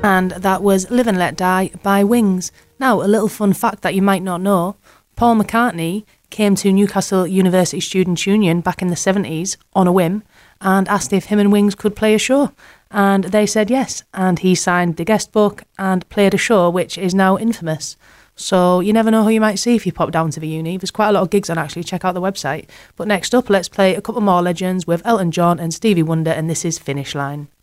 And that was Live and Let Die by Wings. Now, a little fun fact that you might not know, Paul McCartney came to Newcastle University Students' Union back in the 70s on a whim and asked if him and Wings could play a show. And they said yes, and he signed the guest book and played a show which is now infamous. So you never know who you might see if you pop down to the uni. There's quite a lot of gigs on, actually. Check out the website. But next up, let's play a couple more legends with Elton John and Stevie Wonder, and this is Finish Line.